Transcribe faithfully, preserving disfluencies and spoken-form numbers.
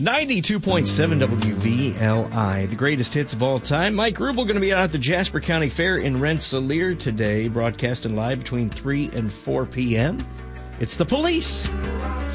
ninety-two point seven W V L I, the greatest hits of all time. Mike Rubel going to be out at the Jasper County Fair in Rensselaer today, broadcasting live between three and four p.m. It's The Police.